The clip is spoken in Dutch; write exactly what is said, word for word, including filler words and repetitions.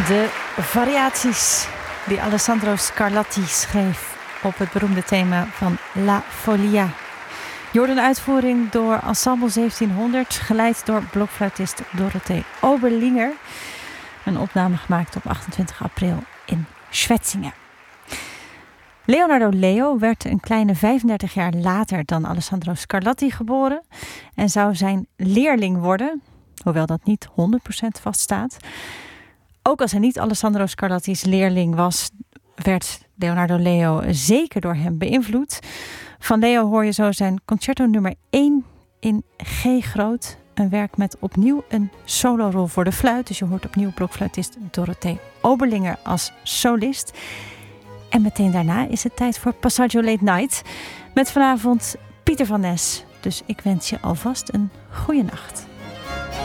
De variaties die Alessandro Scarlatti schreef op het beroemde thema van La Folia. Je hoorde een uitvoering door Ensemble zeventienhonderd, geleid door blokfluitist Dorothee Oberlinger. Een opname gemaakt op achtentwintig april in Schwetzingen. Leonardo Leo werd een kleine vijfendertig jaar later dan Alessandro Scarlatti geboren en zou zijn leerling worden, hoewel dat niet honderd procent vaststaat. Ook als hij niet Alessandro Scarlatti's leerling was, werd Leonardo Leo zeker door hem beïnvloed. Van Leo hoor je zo zijn concerto nummer één in G groot. Een werk met opnieuw een solorol voor de fluit. Dus je hoort opnieuw blokfluitist Dorothee Oberlinger als solist. En meteen daarna is het tijd voor Passaggio Late Night. Met vanavond Pieter van Nes. Dus ik wens je alvast een goede nacht.